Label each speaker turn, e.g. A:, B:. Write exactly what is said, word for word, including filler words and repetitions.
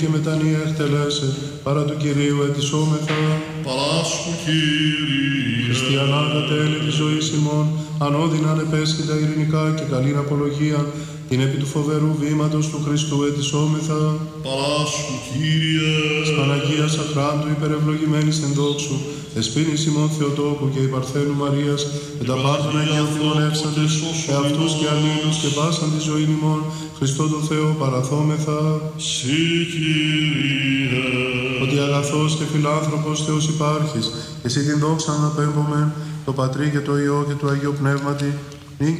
A: και μετανία εκτελέσε, παρά του Κυρίου ετισόμεθα.
B: Παράσχου, Κύριε.
A: Χριστιανά τα τέλη της ζωής ημών, ανώδυναν επέσχυτα ειρηνικά και καλήν απολογία, την επί του φοβερού βήματος του Χριστού ετισόμεθα.
B: Παράσχου, Κύριε.
A: Στα Αγία Σαχράντου υπερευλογημένης εν δόξου, εσπίνης ημών Θεοτόκου και η Παρθένου Μαρίας, εν τα πάντων Αγίων θυμονεύσαντες, εαυτούς και αλλήλους και πάσαν τη ζωή ημών, Χριστό τον Θεό παραθόμεθα.
B: Συ, Κύριε.
A: Ότι αγαθός και φιλάνθρωπος Θεός υπάρχεις, και εσύ την δόξα αναπέμπομεν, το Πατρί και το Υιό και το Αγίο Πνεύματι,